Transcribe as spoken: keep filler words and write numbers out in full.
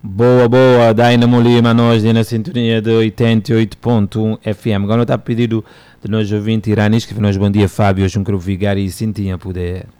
Boa, boa, Dynamo Lima, nós na sintonia de oitenta e oito ponto um F M. Agora está a pedido de nós ouvintes iranis que nós bom dia, Fábio, hoje um quero vigar e sentia poder.